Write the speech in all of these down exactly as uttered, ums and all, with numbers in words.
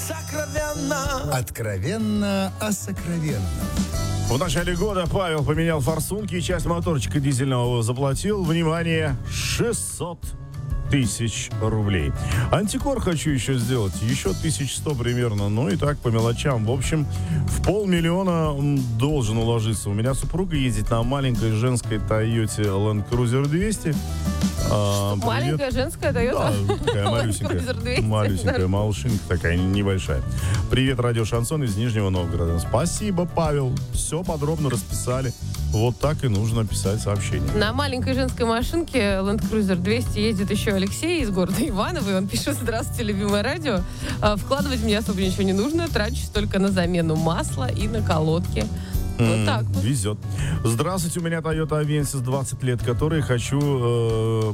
сокровенно. Откровенно о сокровенном. В начале года Павел поменял форсунки и часть моторчика дизельного заплатил, внимание, шестьсот тысяч рублей. Антикор хочу еще сделать, еще тысяч сто примерно, ну и так по мелочам. В общем, в полмиллиона должен уложиться. У меня супруга ездит на маленькой женской Тойоте Land Cruiser двести. А, маленькая женская Тойота? Да, такая малюсенькая. Малюсенькая машинка, такая небольшая. Привет, радио Шансон из Нижнего Новгорода. Спасибо, Павел. Все подробно расписали. Вот так и нужно писать сообщение. На маленькой женской машинке Land Cruiser двести ездит еще Алексей из города Иваново. И он пишет: здравствуйте, любимое радио. Вкладывать мне особо ничего не нужно. Трачусь только на замену масла и на колодки. Вот так вот. Везет. Здравствуйте, у меня Toyota Avensis двадцать лет, который хочу... Э,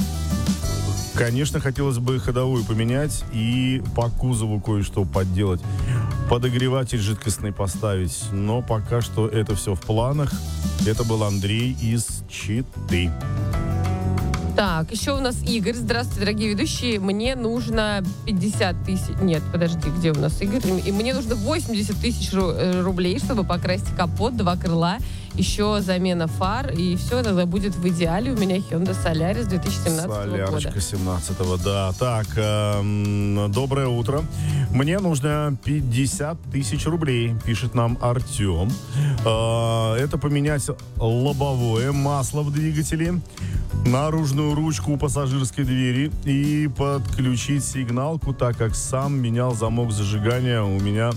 конечно, хотелось бы ходовую поменять и по кузову кое-что подделать. Подогреватель жидкостный поставить. Но пока что это все в планах. Это был Андрей из Читы. Так, еще у нас Игорь. Здравствуйте, дорогие ведущие. Мне нужно пятьдесят тысяч... Нет, подожди, где у нас Игорь? И мне нужно восемьдесят тысяч рублей, чтобы покрасить капот, два крыла, еще замена фар, и все тогда будет в идеале. У меня Hyundai Solaris две тысячи семнадцатого года. Солярочка семнадцатого, да. Так, э, доброе утро. Мне нужно пятьдесят тысяч рублей, пишет нам Артем. Э, это поменять лобовое масло в двигателе, наружную ручку у пассажирской двери и подключить сигналку, так как сам менял замок зажигания у меня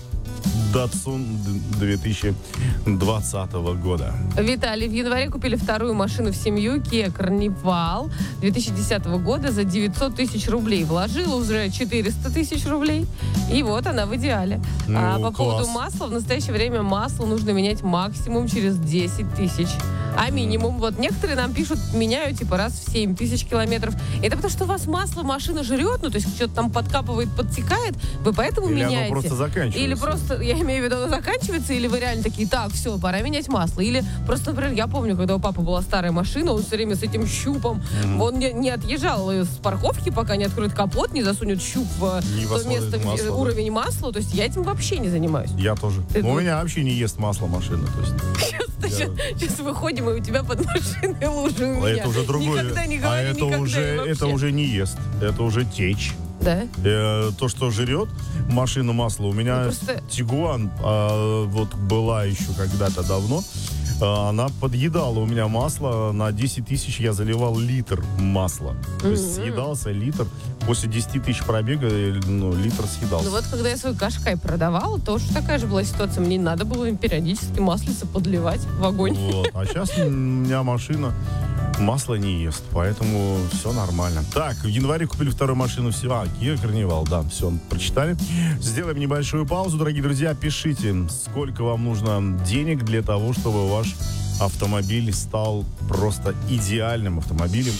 Datsun две тысячи двадцатого года. Виталий, в январе купили вторую машину в семью, Kia Carnival две тысячи десятого года за девятьсот тысяч рублей. Вложила уже четыреста тысяч рублей, и вот она в идеале. Ну, а по класс. поводу масла, в настоящее время масло нужно менять максимум через десять тысяч. А минимум, вот некоторые нам пишут, меняю типа раз в семь тысяч километров. Это потому, что у вас масло машина жрет, ну то есть что-то там подкапывает, подтекает, вы поэтому Или меняете. оно просто заканчивается. Или просто, я имею в виду, оно заканчивается, или вы реально такие, так, все, пора менять масло. Или просто, например, я помню, когда у папы была старая машина, он все время с этим щупом, mm-hmm. он не, не отъезжал с парковки, пока не откроет капот, не засунет щуп в не то место, масло, уровень да. масла. То есть я этим вообще не занимаюсь. Я тоже. Ты, у меня вообще не ест масло машина. То есть сейчас, я... сейчас выходим, и у тебя под машиной лужи у меня. Это уже другое. Никогда не говори, а это никогда уже, это уже не ест. Это уже течь. Да? Э, то, что жрет машину масла. У меня просто... Тигуан э, вот была еще когда-то давно. Э, она подъедала у меня масло. На десять тысяч я заливал литр масла. Mm-hmm. То есть съедался литр. После десяти тысяч пробега ну, литр съедался. Ну вот, когда я свой Кашкай продавала, тоже такая же была ситуация. Мне надо было периодически маслица подливать в огонь. Вот. А сейчас у меня машина масло не ест, поэтому все нормально. Так, в январе купили вторую машину. Все, а, Kia Carnival, да, все, прочитали. Сделаем небольшую паузу, дорогие друзья. Пишите, сколько вам нужно денег для того, чтобы ваш автомобиль стал просто идеальным автомобилем.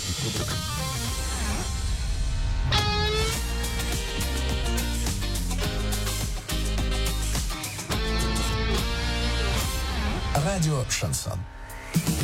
Радио Шансон.